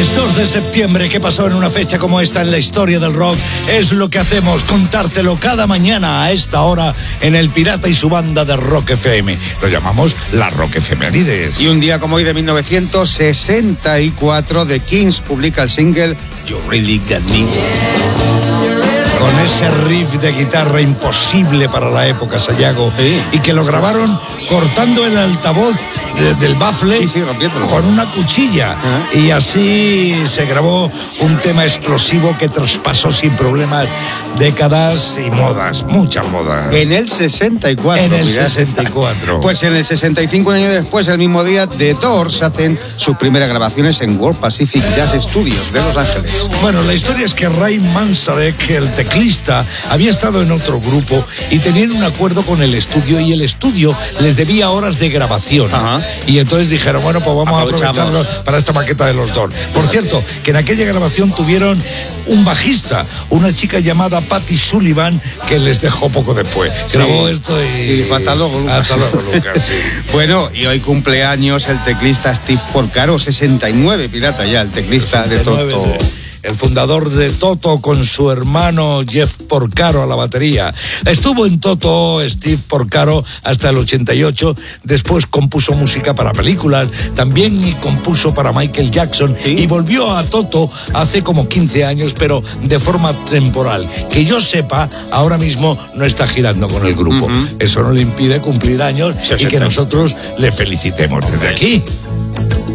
Es 2 de septiembre. ¿Qué pasó en una fecha como esta en la historia del rock? Es lo que hacemos, contártelo cada mañana a esta hora en El Pirata y su banda de Rock FM. Lo llamamos la Rock Efemérides. Y un día como hoy de 1964, The Kings publica el single You Really Got Me. Con ese riff de guitarra imposible para la época, Sayago, sí. Y que lo grabaron cortando el altavoz del bafle, sí, rompiéndolo, con una cuchilla. Y así se grabó un tema explosivo que traspasó sin problemas décadas y modas, muchas modas. En el 64. En el 64. Pues en el 65, un año después, el mismo día, The Doors hacen sus primeras grabaciones en World Pacific Jazz Studios de Los Ángeles. Bueno, la historia es que Ray Manzarek, el teclista, había estado en otro grupo y tenían un acuerdo con el estudio, y el estudio les debía horas de grabación. Ajá. Y entonces dijeron, bueno, pues vamos a aprovecharlo para esta maqueta de los Doors. Por cierto, que en aquella grabación tuvieron un bajista, una chica llamada Patty Sullivan, que les dejó poco después. Sí. Grabó esto y hasta luego, Lucas. Hasta luego, Lucas, sí. Bueno, y hoy cumpleaños el teclista Steve Porcaro, 69, pirata ya, el teclista 69, de Toto. El fundador de Toto, con su hermano Jeff Porcaro a la batería. Estuvo en Toto Steve Porcaro hasta el 88. Después compuso música para películas, también compuso para Michael Jackson. ¿Sí? Y volvió a Toto hace como 15 años, pero de forma temporal. Que yo sepa, ahora mismo no está girando con el grupo. Eso no le impide cumplir años y que nosotros le felicitemos desde aquí.